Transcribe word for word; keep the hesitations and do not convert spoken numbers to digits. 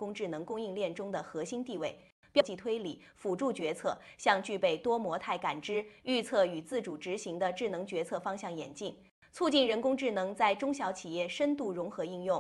工智能供应链中的核心地位。标记推理、辅助决策向具备多模态感知、预测与自主执行的智能决策方向演进，促进人工智能在中小企业深度融合应用。